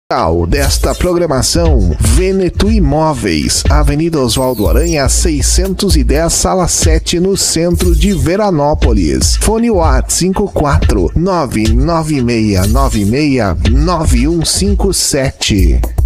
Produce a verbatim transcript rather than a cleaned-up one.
Ao desta programação, Veneto Imóveis, Avenida Oswaldo Aranha, seiscentos e dez, Sala sete, no centro de Veranópolis. Fone WhatsApp cinco quatro nove nove seis nove seis nove um cinco sete.